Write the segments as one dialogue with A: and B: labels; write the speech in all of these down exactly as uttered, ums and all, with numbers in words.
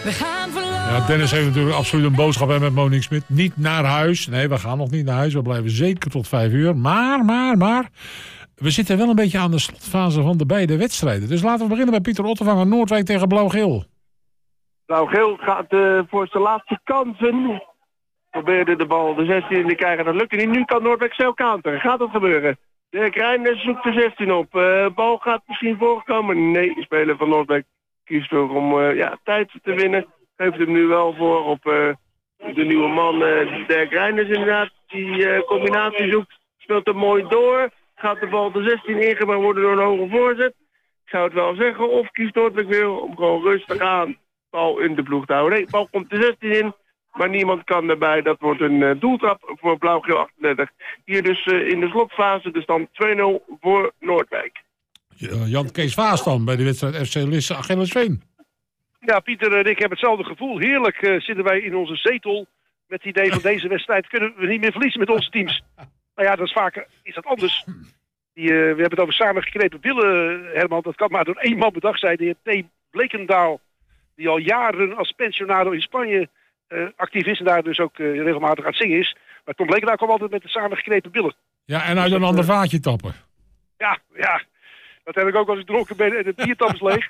A: We gaan verloren.
B: Ja, Dennis heeft natuurlijk absoluut een boodschap hè, met Monique Smit. Niet naar huis. Nee, we gaan nog niet naar huis. We blijven zeker tot vijf uur. Maar, maar, maar... we zitten wel een beetje aan de slotfase van de beide wedstrijden. Dus laten we beginnen bij Pieter Ottervanger. Noordwijk tegen Blauw-Geel.
C: Blauw-Geel gaat uh, voor zijn laatste kansen. Probeerde de bal de zestien in te krijgen. Dat lukte niet. Nu kan Noordwijk zelf counteren. Gaat dat gebeuren? Dirk Reinders zoekt de zestien op. Uh, bal gaat misschien voorkomen. Nee, de speler van Noordwijk kiest toch om uh, ja, tijd te winnen. Geeft hem nu wel voor op uh, de nieuwe man uh, Dirk Reinders inderdaad. Die uh, combinatie zoekt. Speelt hem mooi door. Gaat de bal de zestien ingebracht worden door een hoge voorzet. Ik zou het wel zeggen. Of kiest Noordwijk weer om gewoon rustig aan bal in de ploeg te houden. Nee, bal komt de zestien in. Maar niemand kan erbij. Dat wordt een uh, doeltrap voor Blauw-Geel achtendertig. Hier dus uh, in de slotfase de stand twee nul voor Noordwijk.
B: Jan Kees Vaas dan bij de wedstrijd F C Lisse Achillesveen.
D: Ja, Pieter en ik hebben hetzelfde gevoel. Heerlijk uh, zitten wij in onze zetel met het idee van deze wedstrijd kunnen we niet meer verliezen met onze teams. Nou ja, dat is vaak is dat anders. Die, uh, we hebben het over samengeknepen billen, Herman. Dat kan maar door één man bedacht zijn. De heer T. Blekendaal, die al jaren als pensionado in Spanje uh, actief is en daar dus ook uh, regelmatig aan het zingen is. Maar Tom Blekendaal kwam altijd met de samengeknepen billen.
B: Ja, en uit dus een ander uh, vaatje tappen.
D: Ja, ja. Dat heb ik ook als ik dronken ben en de biertap is leeg.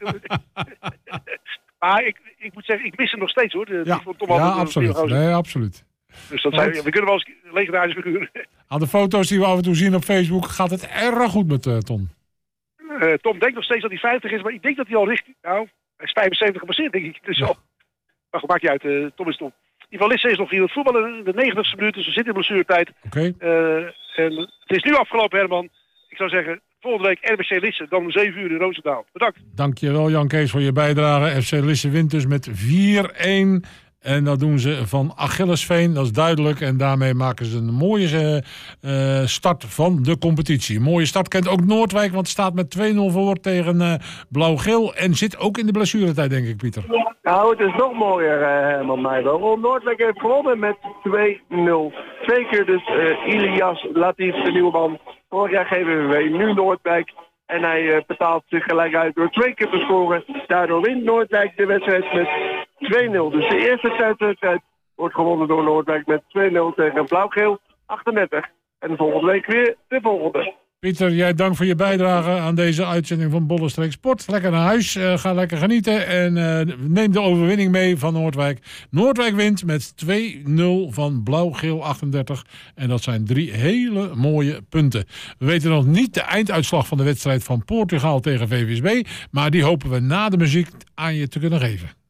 D: Maar ik, ik moet zeggen, ik mis hem nog steeds hoor. De,
B: ja,
D: die Tom
B: ja absoluut. Nee, absoluut.
D: Dus dat zijn, we kunnen wel eens legendarisch figuren.
B: Aan de foto's die we af en toe zien op Facebook gaat het erg goed met uh, Tom.
D: Uh, Tom denkt nog steeds dat hij vijftig is, maar ik denk dat hij al richting... Nou, hij is vijfenzeventig gepasseerd, denk ik. Dus ja. al... Maar goed, maakt niet uit. Uh, Tom is Tom. In ieder geval, Lisse is nog hier aan het voetballen in de negentigste minuut, dus we zitten in blessuretijd.
B: Oké. Okay.
D: Uh, en het is nu afgelopen, Herman. Ik zou zeggen, volgende week R B C Lisse, dan om zeven uur in Roosendaal. Bedankt.
B: Dankjewel Jan Kees voor je bijdrage. F C Lisse wint dus met vier een. En dat doen ze van Achillesveen, dat is duidelijk. En daarmee maken ze een mooie uh, start van de competitie. Een mooie start kent ook Noordwijk, want het staat met twee nul voor tegen uh, Blauw-Geel. En zit ook in de blessuretijd, denk ik, Pieter.
C: Nou, het is nog mooier, uh, Herman Meijbel. Noordwijk heeft gewonnen met twee nul. Twee keer dus uh, Ilias Latif, de nieuwe man. Vorig jaar G V V, nu Noordwijk. En hij uh, betaalt zich gelijk uit door twee keer te scoren. Daardoor wint Noordwijk de wedstrijd met twee nul. Dus de eerste thuiswedstrijd wordt gewonnen door Noordwijk met twee nul tegen Blauw-Geel achtendertig. En volgende week weer de volgende.
B: Pieter, jij dank voor je bijdrage aan deze uitzending van Bollenstreek Sport. Lekker naar huis, uh, ga lekker genieten en uh, neem de overwinning mee van Noordwijk. Noordwijk wint met twee nul van Blauw-Geel achtendertig. En dat zijn drie hele mooie punten. We weten nog niet de einduitslag van de wedstrijd van Portugal tegen V V S B. Maar die hopen we na de muziek aan je te kunnen geven.